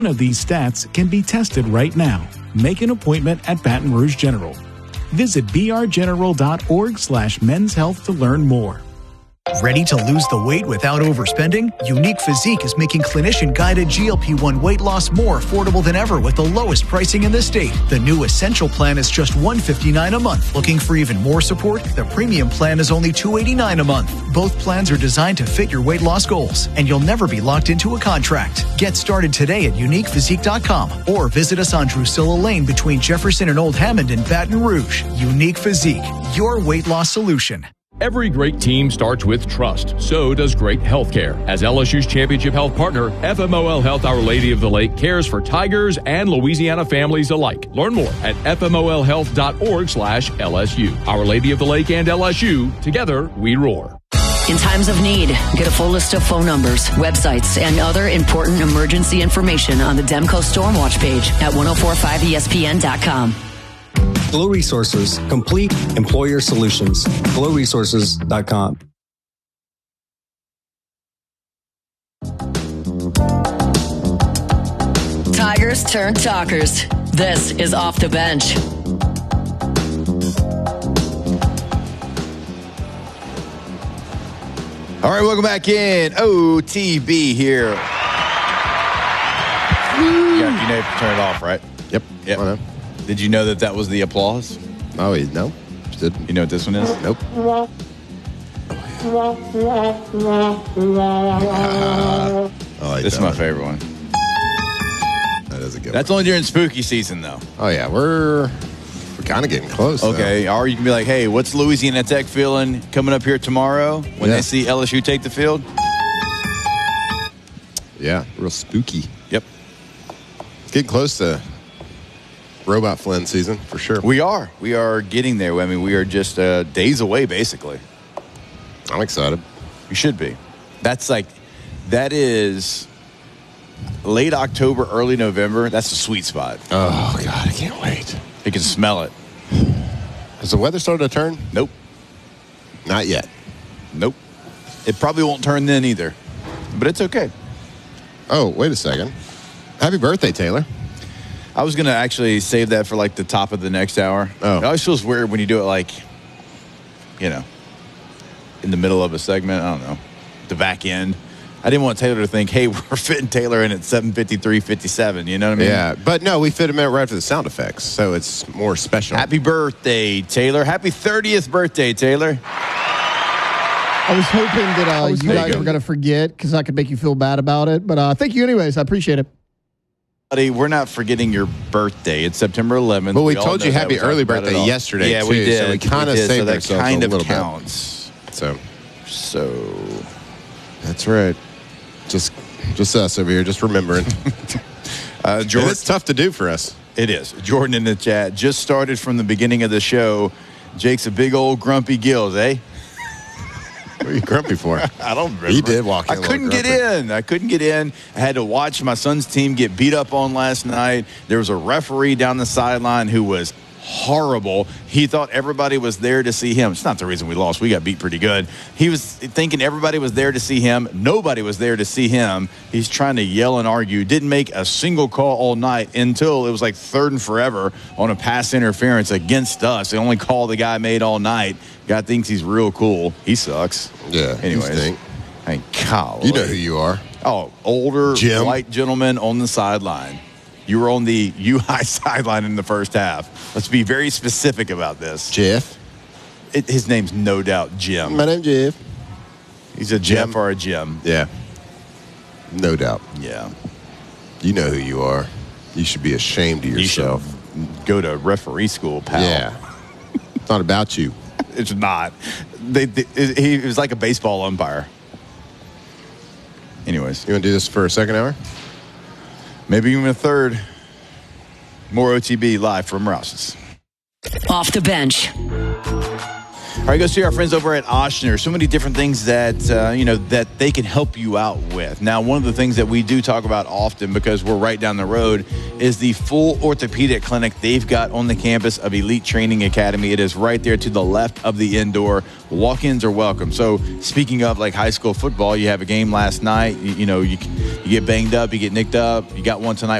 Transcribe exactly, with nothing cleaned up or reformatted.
One of these stats can be tested right now. Make an appointment at Baton Rouge General. Visit b r general dot org slash men's health to learn more. Ready to lose the weight without overspending? Unique Physique is making clinician-guided G L P one weight loss more affordable than ever with the lowest pricing in the state. The new Essential Plan is just one hundred fifty-nine dollars a month. Looking for even more support? The Premium Plan is only two hundred eighty-nine dollars a month. Both plans are designed to fit your weight loss goals, and you'll never be locked into a contract. Get started today at unique physique dot com or visit us on Drusilla Lane between Jefferson and Old Hammond in Baton Rouge. Unique Physique, your weight loss solution. Every great team starts with trust. So does great healthcare. As L S U's championship health partner, F M O L Health Our Lady of the Lake cares for Tigers and Louisiana families alike. Learn more at f m o l health dot org slash L S U. Our Lady of the Lake and L S U, together we roar. In times of need, get a full list of phone numbers, websites, and other important emergency information on the Demco Stormwatch page at ten forty-five E S P N dot com. Glow Resources, complete employer solutions. glow resources dot com. Tigers turn talkers. This is Off the Bench. All right, welcome back in. O T B here. You, got, you know to turn it off, right? Yep. Yep. Oh, no. Did you know that that was the applause? Oh, no. Did. You know what this one is? Nope. Uh, I like this is that my one. favorite one. That is a good That's one. only during spooky season, though. Oh, yeah. We're we're kind of getting close. Okay. Or you can be like, hey, what's Louisiana Tech feeling coming up here tomorrow when Yeah. they see L S U take the field? Though. Yeah. Real spooky. Yep. It's getting close to Robot Flynn season, for sure. We are. We are getting there. I mean, we are just uh, days away, basically. I'm excited. You should be. That's like, that is late October, early November. That's the sweet spot. Oh, God. I can't wait. You can smell it. Has the weather started to turn? Nope. Not yet. Nope. It probably won't turn then either. But it's okay. Oh, wait a second. Happy birthday, Taylor. I was going to actually save that for like the top of the next hour. Oh. It always feels weird when you do it like, you know, in the middle of a segment. I don't know. The back end. I didn't want Taylor to think, hey, we're fitting Taylor in at seven fifty-three fifty-seven. You know what I mean? Yeah, but no, we fit him in right after the sound effects, so it's more special. Happy birthday, Taylor. Happy thirtieth birthday, Taylor. I was hoping that uh, was- you there you guys go. were going to forget because I could make you feel bad about it. But uh, thank you anyways. I appreciate it. Buddy, we're not forgetting your birthday. It's September eleventh. Well, we all told know you that. happy We talked early about it birthday all. yesterday, Yeah, too, we did. so we kinda did, saved so that ourselves a kind of little bit. counts. So So that's right. Just, just us over here, just remembering. uh, Jordan, It's tough to do for us. it is. Jordan in the chat just started from the beginning of the show. Jake's a big old grumpy gills, eh? What are you grumpy for? I don't remember. He did walk in I a little couldn't get grumpy. in. I couldn't get in. I had to watch my son's team get beat up on last night. There was a referee down the sideline who was horrible. He thought everybody was there to see him. It's not the reason we lost. We got beat pretty good. He was thinking everybody was there to see him. Nobody was there to see him. He's trying to yell and argue. Didn't make a single call all night until it was like third and forever on a pass interference against us. The only call the guy made all night. Guy thinks he's real cool. He sucks. Yeah. you Anyways. stink. Hey, golly. You know who you are. Oh, older Jim. white gentleman on the sideline. You were on the U I sideline in the first half. Let's be very specific about this. Jeff. It, his name's no doubt Jim. My name's Jeff. He's a Jeff Jim. or a Jim. Yeah. No doubt. Yeah. You know who you are. You should be ashamed of You yourself. should go to referee school, pal. Yeah. It's not about you. It's not. They, they, it, he was like a baseball umpire. Anyways. You want to do this for a second hour? Maybe even a third. More O T B live from Rouse's. Off the Bench. All right, go see our friends over at Ochsner. So many different things that, uh, you know, that they can help you out with. Now, one of the things that we do talk about often because we're right down the road is the full orthopedic clinic they've got on the campus of Elite Training Academy. It is right there to the left of the indoor. Walk-ins are welcome. So speaking of like high school football, you have a game last night, you, you know, you, you get banged up, you get nicked up, you got one tonight.